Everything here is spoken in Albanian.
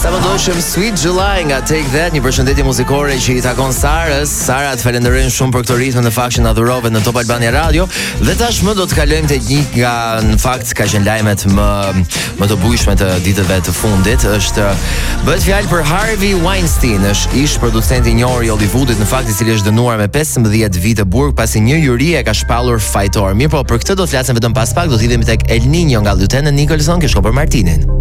Sa më doshëm Sweet July nga Take That, një përshëndetje muzikore që i takon Sarës. Sara, të falenderojmë shumë për këtë ritëm, në fakt që na dhurove në Top Albania Radio. Dhe tashmë do të kalojmë tek një nga në fakt ka qenë lajmet më të bujshme të ditëve të fundit. Bëhet fjalë për Harvey Weinstein, është ish producenti i njohur i Hollywoodit, në fakt i cili është dënuar me 15 vite burg pasi një juri e ka shpallur fajtor. Mirë, po për këtë do të flasim vetëm pas pak, do të hidhemi tek El Niño nga Lieutenant Nicholson, që shkon për Martinin.